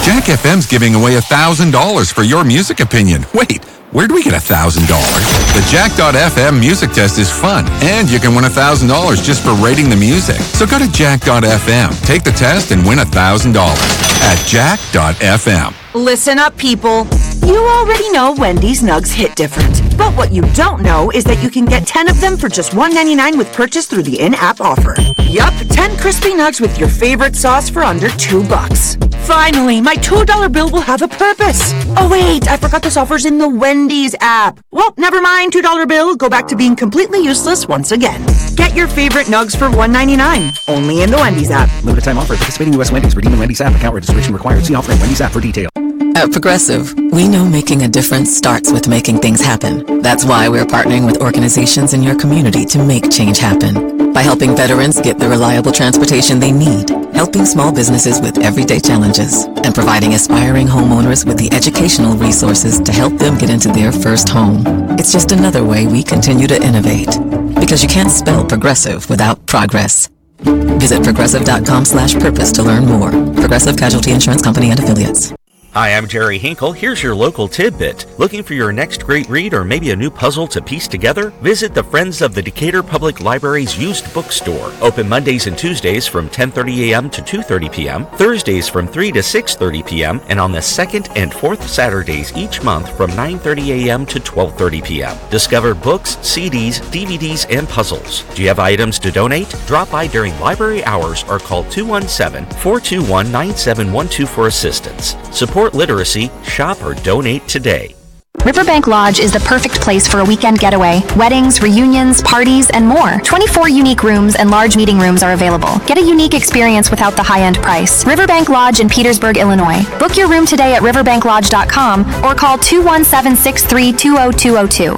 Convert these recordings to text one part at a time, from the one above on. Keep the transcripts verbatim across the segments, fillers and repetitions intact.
Jack F M's giving away one thousand dollars for your music opinion. Wait, where'd we get one thousand dollars? The Jack dot F M music test is fun, and you can win one thousand dollars just for rating the music. So go to Jack dot F M, take the test, and win one thousand dollars at Jack dot F M. Listen up, people. You already know Wendy's Nugs hit different. But what you don't know is that you can get ten of them for just one ninety-nine with purchase through the in-app offer. Yup, ten crispy nugs with your favorite sauce for under two bucks. Finally, my two dollar bill will have a purpose. Oh wait, I forgot this offer's in the Wendy's app. Well, never mind, two dollar bill. Go back to being completely useless once again. Get your favorite nugs for one ninety-nine. Only in the Wendy's app. Limited time offer. Participating U S Wendy's. Redeem the Wendy's app. Account registration required. See offer in Wendy's app for details. At Progressive, we know making a difference starts with making things happen. That's why we're partnering with organizations in your community to make change happen. By helping veterans get the reliable transportation they need, helping small businesses with everyday challenges, and providing aspiring homeowners with the educational resources to help them get into their first home. It's just another way we continue to innovate. Because you can't spell progressive without progress. Visit progressive.com slash purpose to learn more. Progressive Casualty Insurance Company and Affiliates. Hi, I'm Jerry Hinkle. Here's your local tidbit. Looking for your next great read or maybe a new puzzle to piece together? Visit the Friends of the Decatur Public Library's used bookstore. Open Mondays and Tuesdays from ten thirty a.m. to two thirty p.m., Thursdays from three to six thirty p.m., and on the second and fourth Saturdays each month from nine thirty a.m. to twelve thirty p.m. Discover books, C Ds, D V Ds, and puzzles. Do you have items to donate? Drop by during library hours or call two one seven, four two one, nine seven one two for assistance. Support literacy, shop or donate today. Riverbank Lodge is the perfect place for a weekend getaway. Weddings, reunions, parties, and more. twenty-four unique rooms and large meeting rooms are available. Get a unique experience without the high-end price. Riverbank Lodge in Petersburg, Illinois. Book your room today at riverbank lodge dot com or call two one seven, six three two zero two zero two.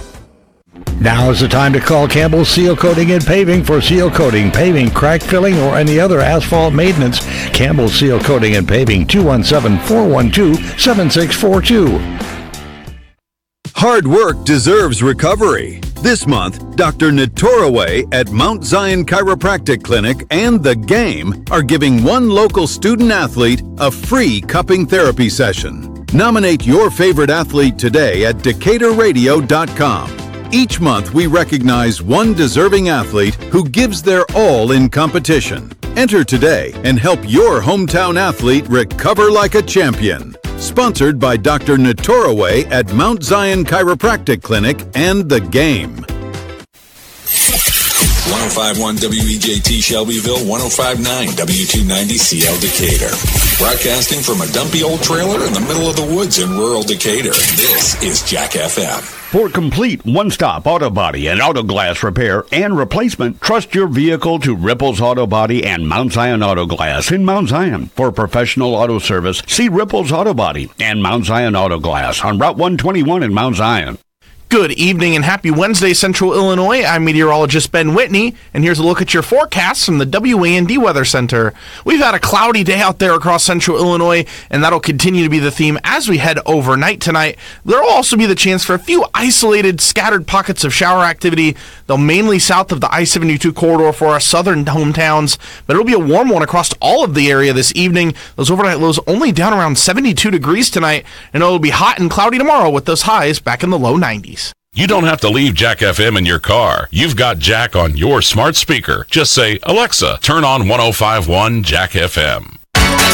Now is the time to call Campbell Seal Coating and Paving for seal coating, paving, crack filling, or any other asphalt maintenance. Campbell Seal Coating and Paving, two one seven, four one two, seven six four two. Hard work deserves recovery. This month, Doctor Natoraway at Mount Zion Chiropractic Clinic and The Game are giving one local student athlete a free cupping therapy session. Nominate your favorite athlete today at decatur radio dot com. Each month, we recognize one deserving athlete who gives their all in competition. Enter today and help your hometown athlete recover like a champion. Sponsored by Doctor Natoraway at Mount Zion Chiropractic Clinic and The Game. one oh five point one W E J T Shelbyville, one oh five point nine W two ninety C L Decatur. Broadcasting from a dumpy old trailer in the middle of the woods in rural Decatur, this is Jack F M. For complete one-stop auto body and auto glass repair and replacement, trust your vehicle to Ripples Auto Body and Mount Zion Auto Glass in Mount Zion. For professional auto service, see Ripples Auto Body and Mount Zion Auto Glass on Route one twenty-one in Mount Zion. Good evening and happy Wednesday, Central Illinois. I'm meteorologist Ben Whitney, and here's a look at your forecast from the W A N D Weather Center. We've had a cloudy day out there across Central Illinois, and that'll continue to be the theme as we head overnight tonight. There will also be the chance for a few isolated, scattered pockets of shower activity, though mainly south of the I seventy-two corridor for our southern hometowns, but it'll be a warm one across all of the area this evening. Those overnight lows only down around seventy-two degrees tonight, and it'll be hot and cloudy tomorrow with those highs back in the low nineties. You don't have to leave Jack F M in your car. You've got Jack on your smart speaker. Just say, Alexa, turn on one oh five point one Jack F M.